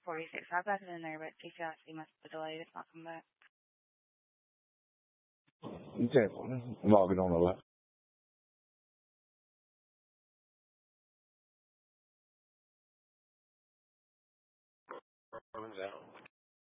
46. I've got it in there, but GCIC must have delayed. It's not coming back. You can't log it on the left. Out.